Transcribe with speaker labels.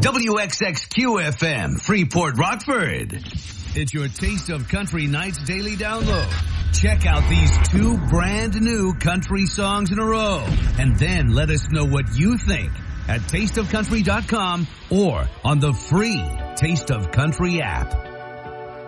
Speaker 1: WXXQ-FM, Freeport, Rockford. It's your Taste of Country Night's daily download. Check out these 2 brand new country songs in a row. And then let us know what you think at tasteofcountry.com or on the free Taste of Country app.